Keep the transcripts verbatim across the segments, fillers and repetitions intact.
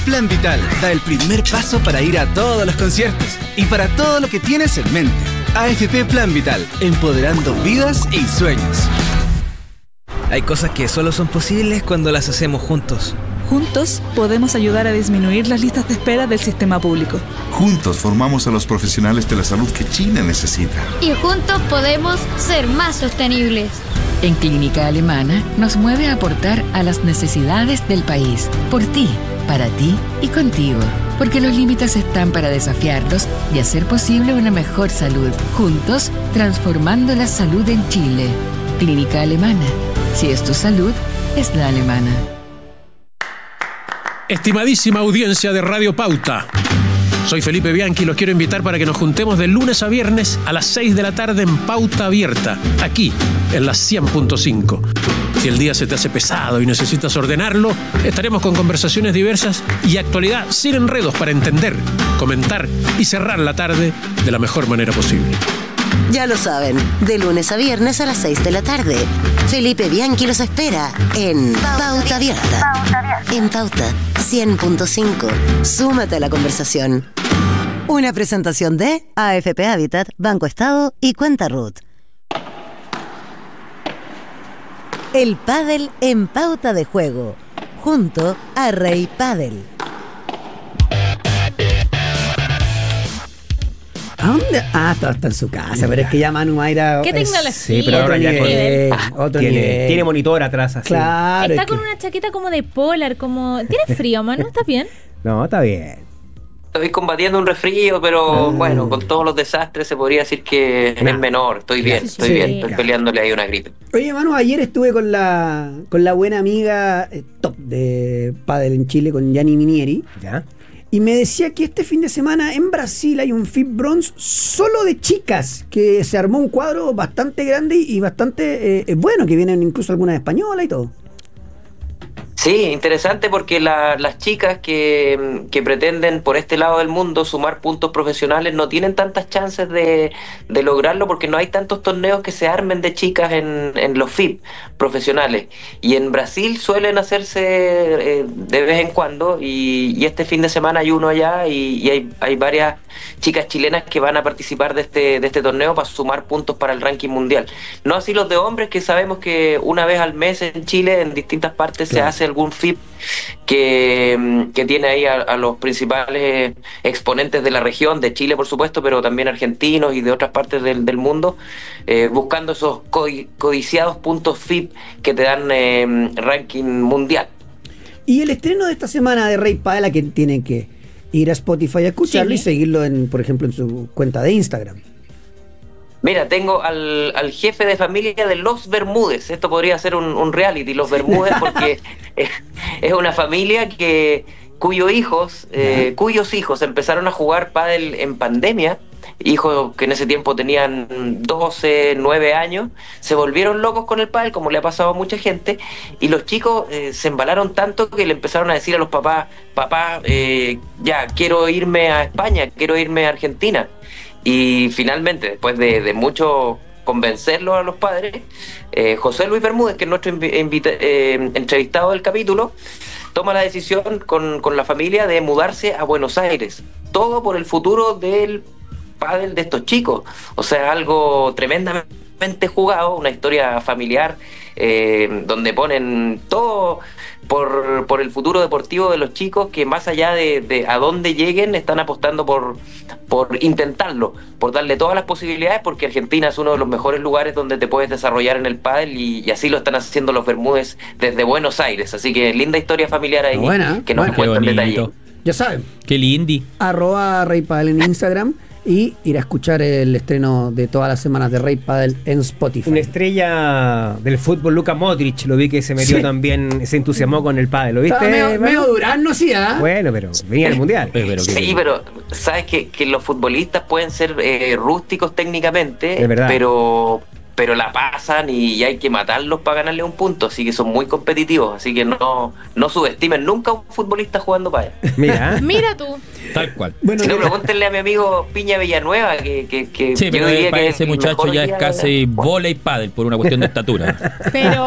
Plan Vital da el primer paso para ir a todos los conciertos y para todo lo que tienes en mente. A F P Plan Vital, empoderando vidas y sueños. Hay cosas que solo son posibles cuando las hacemos juntos. Juntos podemos ayudar a disminuir las listas de espera del sistema público. Juntos formamos a los profesionales de la salud que China necesita. Y juntos podemos ser más sostenibles. En Clínica Alemana nos mueve a aportar a las necesidades del país. Por ti, para ti y contigo. Porque los límites están para desafiarlos y hacer posible una mejor salud. Juntos, transformando la salud en Chile. Clínica Alemana. Si es tu salud, es la alemana. Estimadísima audiencia de Radio Pauta, soy Felipe Bianchi y los quiero invitar para que nos juntemos de lunes a viernes a las seis de la tarde en Pauta Abierta, aquí en la cien punto cinco. Si el día se te hace pesado y necesitas ordenarlo, estaremos con conversaciones diversas y actualidad sin enredos para entender, comentar y cerrar la tarde de la mejor manera posible. Ya lo saben, de lunes a viernes a las seis de la tarde. Felipe Bianchi los espera en Pauta Abierta. En Pauta cien punto cinco. Súmate a la conversación. Una presentación de A F P Habitat, Banco Estado y Cuenta Ruth. El pádel en Pauta de Juego, junto a Rey Pádel. ¿A dónde? Ah, está, está en su casa, pero es que ya Manu Mayra. ¿Qué tecnología? Sí, pero ahora ya nivel. con, otro tiene, nivel. tiene monitor atrás así. Claro. Está es con que... una chaqueta como de polar, como... ¿Tienes frío, Manu? ¿Estás bien? No, está bien. Estoy combatiendo un resfrío, pero ah. bueno, con todos los desastres se podría decir que es nah. menor. Estoy bien, sí, estoy sí, bien, estoy claro. peleándole ahí una gripe. Oye, Manu, ayer estuve con la con la buena amiga eh, top de pádel en Chile, con Gianni Minieri. ¿Ya? Y me decía que este fin de semana en Brasil hay un F I B Bronze solo de chicas, que se armó un cuadro bastante grande y bastante eh, bueno, que vienen incluso algunas españolas y todo. Sí, interesante porque la, las chicas que, que pretenden por este lado del mundo sumar puntos profesionales no tienen tantas chances de, de lograrlo porque no hay tantos torneos que se armen de chicas en, en los F I B profesionales. Y en Brasil suelen hacerse eh, de vez en cuando y, y este fin de semana hay uno allá y, y hay, hay varias chicas chilenas que van a participar de este, de este torneo para sumar puntos para el ranking mundial. No así los de hombres, que sabemos que una vez al mes en Chile, en distintas partes, claro, se hace algún F I B que, que tiene ahí a, a los principales exponentes de la región, de Chile por supuesto, pero también argentinos y de otras partes del, del mundo, eh, buscando esos codiciados puntos F I B que te dan eh, ranking mundial. Y el estreno de esta semana de Rey Pádel, a que tienen que ir a Spotify a escucharlo, sí, y seguirlo, en, por ejemplo, en su cuenta de Instagram. Mira, tengo al, al jefe de familia de Los Bermúdez. Esto podría ser un, un reality, Los Bermúdez, porque es, es una familia que cuyos hijos, eh, cuyos hijos empezaron a jugar pádel en pandemia. Hijos que en ese tiempo tenían doce, nueve años, se volvieron locos con el pádel, como le ha pasado a mucha gente, y los chicos eh, se embalaron tanto que le empezaron a decir a los papás, papá, eh, ya, quiero irme a España, quiero irme a Argentina. Y finalmente, después de, de mucho convencerlos a los padres, eh, José Luis Bermúdez, que es nuestro invita, eh, entrevistado del capítulo, toma la decisión con, con la familia de mudarse a Buenos Aires. Todo por el futuro del pádel de estos chicos. O sea, algo tremendamente jugado, una historia familiar eh, donde ponen todo por, por el futuro deportivo de los chicos, que más allá de, de a dónde lleguen, están apostando por, por intentarlo, por darle todas las posibilidades, porque Argentina es uno de los mejores lugares donde te puedes desarrollar en el pádel, y, y así lo están haciendo los Bermúdez desde Buenos Aires. Así que linda historia familiar ahí, buena, que nos cuentan detalles. Ya saben, qué lindi. Arroba Rey Pádel en Instagram y ir a escuchar el estreno de todas las semanas de Rey Pádel en Spotify. Una estrella del fútbol, Luka Modric, lo vi que se metió, sí, también, se entusiasmó con el pádel, ¿lo viste? Estaba medio, medio Durán, sí, ¿eh? Bueno, pero venía al mundial. Pero, sí, pero sabes que, que los futbolistas pueden ser eh, rústicos técnicamente, es verdad, pero pero la pasan y hay que matarlos para ganarle un punto, así que son muy competitivos, así que no, no subestimen nunca a un futbolista jugando para allá. Mira, Mira tú. Tal cual. Bueno, Si no, mira, pregúntenle a mi amigo Piña Villanueva, que, que, que Sí, yo pero diría para que ese el muchacho mejor ya día es casi de- bola y pádel por una cuestión de estatura. Pero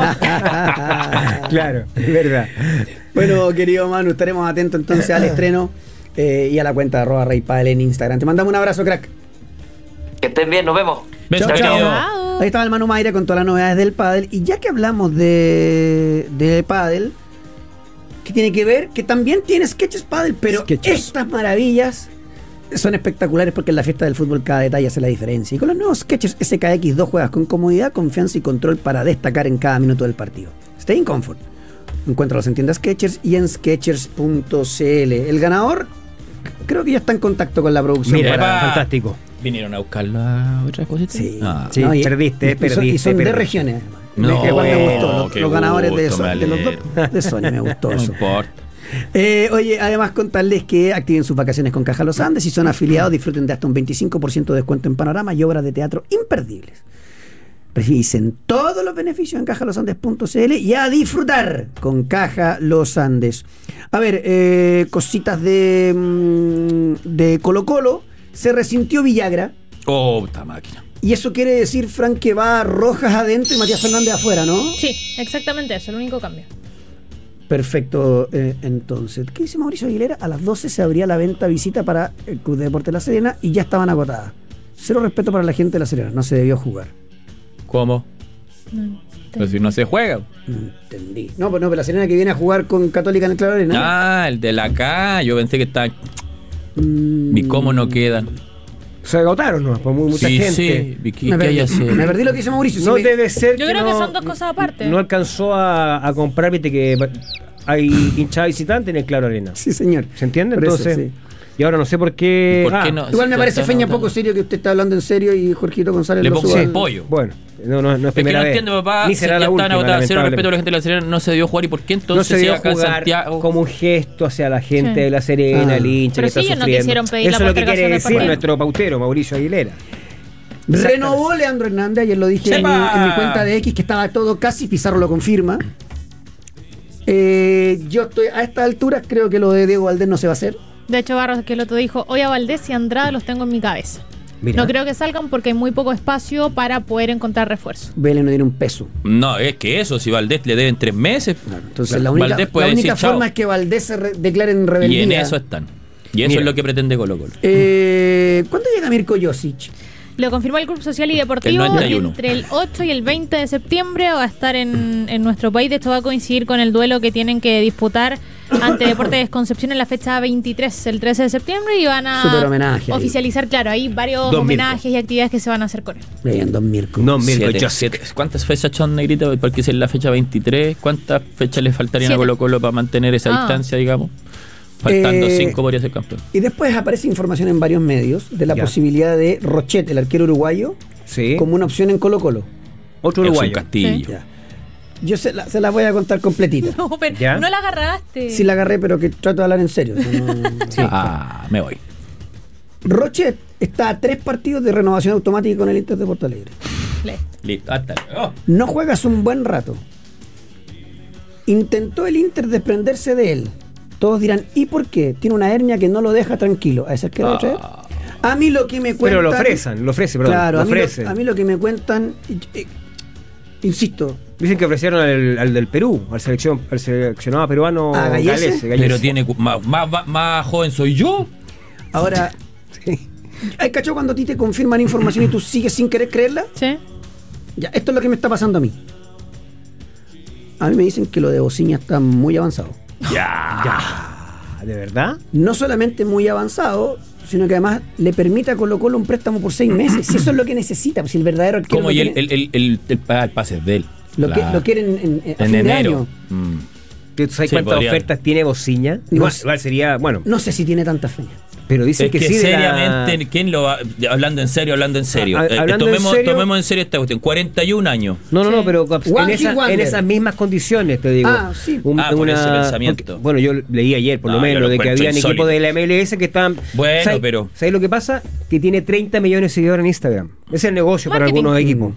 claro, es verdad. bueno, querido Manu, estaremos atentos entonces al estreno eh, y a la cuenta de arroba Rey Padel en Instagram. Te mandamos un abrazo, crack. Que estén bien, nos vemos. Beso, Chao, querido. Chao. Ahí estaba el Manu Mayra con todas las novedades del pádel. Y ya que hablamos de, de pádel, ¿qué tiene que ver? Que también tiene sketches pádel, pero Sketches. estas maravillas son espectaculares porque en la fiesta del fútbol cada detalle hace la diferencia. Y con los nuevos sketches S K X dos juegas con comodidad, confianza y control para destacar en cada minuto del partido. Stay in comfort. Encuéntralos en tiendas Skechers y en skechers punto c l. El ganador creo que ya está en contacto con la producción. Mira, para- fantástico. ¿Vinieron a buscar las otras cositas? Sí. Ah. Sí, y- perdiste, y son- perdiste. Y son de perdiste. regiones, además. No, Que igual me gustó. bueno, Los, qué los ganadores de, gusto, Sony- me de los alegro. dos de Sony, me gustó No eso. importa. Eh, oye, además contarles que activen sus vacaciones con Caja Los Andes. Si son afiliados, disfruten de hasta un veinticinco por ciento de descuento en panorama y obras de teatro imperdibles. Revisen todos los beneficios en caja los andes punto c l y a disfrutar con Caja Los Andes. A ver, eh, cositas de, mm, de Colo Colo. Se resintió Villagra. Oh, esta máquina. Y eso quiere decir, Frank, que va Rojas adentro y Matías Fernández afuera, ¿no? sí, exactamente eso, el único cambio. Perfecto, eh, entonces. ¿Qué dice Mauricio Aguilera? A las doce se abría la venta visita para el Club de Deportes La Serena y ya estaban agotadas. Cero respeto para la gente de La Serena, no se debió jugar. ¿Cómo? No, Pero si no se juega. No entendí. No, pues no, pero La Serena que viene a jugar con Católica en el Claro Arena. Ah, el de la acá. Yo pensé que estaban. Mm, ¿Y cómo no quedan? Se agotaron, ¿no? Por muy, mucha Sí, gente. sí. ¿Y qué- me, qué hay perdí, hacer? me perdí lo que dice Mauricio. No si me- debe ser Yo que creo que no, son dos cosas aparte. no alcanzó a, a comprar, viste que hay hinchada visitante en el Claro Arena. Sí, señor. ¿Se entiende? Por eso, Entonces, sí. y ahora no sé por qué. ¿Por ah, qué no? Igual me Sí, parece, está Feña, anotado. poco serio que usted está hablando en serio y Jorgito González Le lo pongo suba sí, al- pollo. Bueno, no, no, no es Es que primera no vez. entiendo, papá. Ni Si será ya la estaban última, agotadas, cero lamentablemente. respeto a la gente de la Serena, no se dio jugar. ¿Y por qué No entonces se si dio acá en jugar Santiago? como un gesto hacia la gente Sí. de La Serena, Ah. el hincha Pero que está sí, ellos no sufriendo. quisieron pedir la Eso es lo que postergación quiere del decir partido. nuestro pautero, Mauricio Aguilera. Renovó Leandro Hernández, ayer lo dije en mi, ¡Sepa! en mi cuenta de X, que estaba todo casi, Pizarro lo confirma. Eh, yo estoy a esta altura, creo que lo de Diego Valdés no se va a hacer. De hecho, Barros, que el otro dijo, hoy a Valdés y Andrada los tengo en mi cabeza. Mira. No creo que salgan porque hay muy poco espacio para poder encontrar refuerzo. Vélez no tiene un peso. No, es que eso, si Valdés le deben tres meses. Entonces la única, Valdés puede la única decir chao. forma es que Valdés se re- declare en rebeldía. Y en eso están. Y eso Mira. es lo que pretende Colo Colo. Eh, ¿Cuándo llega Mirko Josic? Lo confirmó el Club Social y Deportivo. El noventa y uno. Entre el ocho y el veinte de septiembre va a estar en, en nuestro país. De hecho, va a coincidir con el duelo que tienen que disputar ante Deportes Concepción en la fecha veintitrés, el trece de septiembre. Y van Súper a homenaje ahí. oficializar, claro, hay varios Don homenajes y actividades que se van a hacer con él. Bien, Don Mirko. No, Mirko Siete, Josic. siete. ¿Cuántas fechas son, Negrito? Porque si es la fecha veintitrés, ¿cuántas fechas le faltarían Siete. a Colo Colo para mantener esa Ah. distancia, digamos? Faltando Eh, cinco podría ser campeón. Y después aparece información en varios medios de la Ya. posibilidad de Rochet, el arquero uruguayo, Sí. como una opción en Colo Colo. Otro Es un uruguayo. castillo. Ya. Yo se la, se la voy a contar completita. No, pero ¿Ya? no la agarraste. Sí la agarré, pero que trato de hablar en serio. o sea, no- Ah, me voy. Rochet está a tres partidos de renovación automática con el Inter de Porto Alegre. Le- Listo, hasta luego. No juega hace un buen rato. Intentó el Inter desprenderse de él. Todos dirán, ¿y por qué? Tiene una hernia que no lo deja tranquilo. ¿A ese arquero Ah. Rochet? A mí lo que me cuentan... Pero lo ofrecen, lo ofrece, perdón. Claro, lo a mí lo, ofrecen. a mí lo que me cuentan... eh, insisto, Dicen que ofrecieron al, al del Perú, al, selección, al seleccionado peruano ¿A Gallese? Gallese, Gallese. Pero tiene cu- más, más, más- más joven soy yo. ahora... ¿Hay cacho cuando a ti te confirman información y tú sigues sin querer creerla? ¿Sí? Ya, esto es lo que me está pasando a mí. A mí me dicen que lo de Bociña está muy avanzado. Ya. ¿De verdad? No solamente muy avanzado, sino que además le permite a Colo Colo un préstamo por seis meses. Si eso es lo que necesita, pues si el verdadero arquero Como lo y el, quiere- el, el, el, el, ah, el pase es de él. lo, que, Claro. lo quieren en, en, a En fin de enero. año. Mm. ¿Tú sabes Sí, cuántas podría. ofertas tiene Bociña? No Igual, sé. igual sería, bueno, No sé si tiene tanta fe. pero dicen Es que, que, sí. de la- seriamente, ¿quién lo va? Hablando en serio, hablando en serio. A- a- Eh, hablando en tomemos, serio- tomemos en serio esta cuestión. cuarenta y un años. No, no, no, pero One en, hit esa- wonder. en esas mismas condiciones, te digo. Ah, sí. Ah, por ese pensamiento. porque- bueno, yo leí ayer, por lo No, yo menos, lo de que encuentro habían insólito. equipos de la M L S que estaban. Bueno, ¿sabes, pero- ¿Sabes lo que pasa? Que tiene treinta millones de seguidores en Instagram. Ese es el negocio para Marketing. algunos equipos.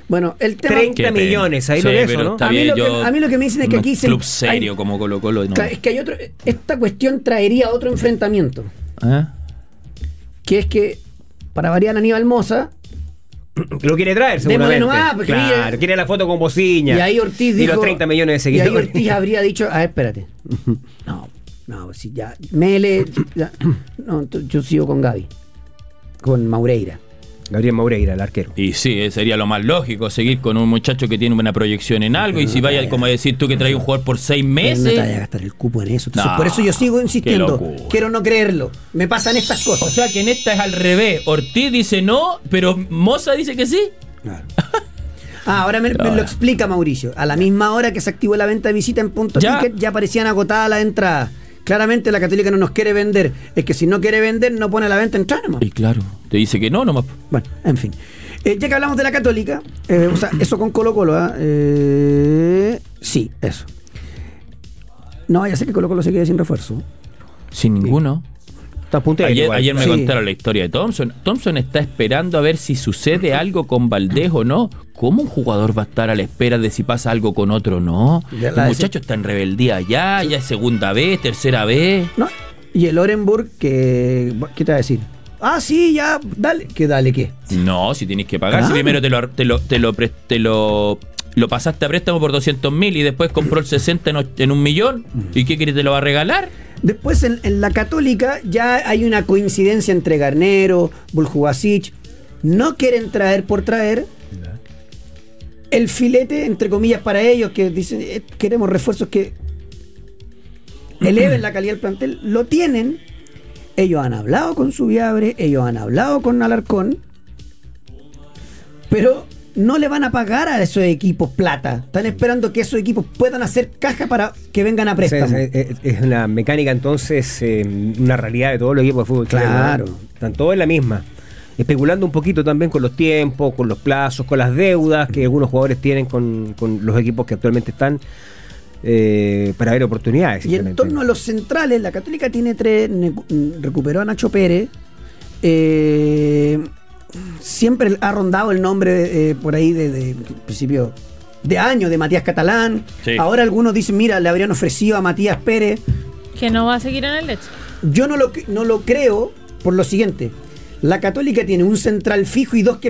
Bueno, el tema... treinta millones, ahí sí, lo dejo, pero ¿no? está A mí, bien, lo que, yo- a mí lo que me dicen es que un aquí... se- club serio hay- como Colo Colo. No. Claro, es que hay otro... Esta cuestión traería otro enfrentamiento. ¿Eh? Que es que, para variar, Aníbal Mosa... Lo quiere traer, Démosle seguramente. nomás, porque claro, mira- quiere la foto con bociña. Y ahí Ortiz Y dijo... los treinta millones de Y seguidores. ahí Ortiz habría dicho... A ver, espérate. No, no, si ya... Mele... ya- no, t- yo sigo con Gaby. Con Maureira. Gabriel Maureira, el arquero. Y sí, eh, sería lo más lógico, seguir con un muchacho que tiene una proyección en algo. Pero y si no vaya, te- como decir tú, que trae un jugador por seis Pero meses. no te vayas a gastar el cupo en eso. Entonces, No, por eso yo sigo insistiendo. qué locura. Quiero no creerlo. Me pasan estas cosas. O sea que en esta es al revés. Ortiz dice no, pero Moza dice que sí. Claro. Ah, ahora me, me Ahora. lo explica Mauricio. A la misma hora que se activó la venta de visita en Punto Ya. Ticket, ya aparecían agotadas las entradas. Claramente la Católica no nos quiere vender. Es que si no quiere vender, no pone a la venta entrada nomás. Y claro, te dice que no, nomás. Bueno, en fin. Eh, ya que hablamos de la Católica, eh, o sea, eso con Colo Colo, ¿ah? Eh, sí, eso. No, ya sé que Colo Colo se queda sin refuerzo. Sin ninguno. Está puntero Ayer, igual. ayer me Sí. contaron la historia de Thompson. Thompson está esperando a ver si sucede algo con Valdés o no. ¿Cómo un jugador va a estar a la espera de si pasa algo con otro o no? Ya El la muchacho está en rebeldía ya, ya es segunda vez, tercera vez. ¿No? Y el Orenburg, que, ¿qué te va a decir? Ah, sí, ya, dale. ¿Qué dale qué? No, si tienes que pagar, si Claro. primero te lo, te lo, te lo, pre- te lo, lo pasaste a préstamo por doscientos mil y después compró el sesenta en, och- en un millón. ¿Y qué quieres? ¿Te lo va a regalar? Después en, en la Católica ya hay una coincidencia entre Garnero, Buljubasic. No quieren traer por traer. El filete, entre comillas, para ellos, que dicen, eh, queremos refuerzos que eleven la calidad del plantel, lo tienen. Ellos han hablado con Subiabre, ellos han hablado con Alarcón, pero no le van a pagar a esos equipos plata. Están esperando que esos equipos puedan hacer caja para que vengan a O sea, préstamo. es, es- es una mecánica entonces, eh, una realidad de todos los equipos de fútbol chileno, Claro. ¿no? Están todos en la misma. Especulando un poquito también con los tiempos, con los plazos, con las deudas que algunos jugadores tienen con, con los equipos que actualmente están, eh, para ver oportunidades. Y en simplemente. torno a los centrales, la Católica tiene tres, ne- recuperó a Nacho Pérez. eh, siempre ha rondado el nombre eh, por ahí de, de- de principio de año de Matías Catalán. Sí. Ahora algunos dicen, mira, le habrían ofrecido a Matías Pérez. Que no va a seguir en el Leche. Yo no lo, no lo creo por lo siguiente. La Católica tiene un central fijo y dos que